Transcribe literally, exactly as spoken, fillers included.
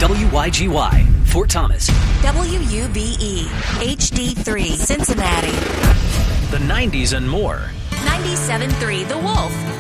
W Y G Y, Fort Thomas. W U B E, H D three, Cincinnati. The nineties and more. ninety-seven point three The Wolf.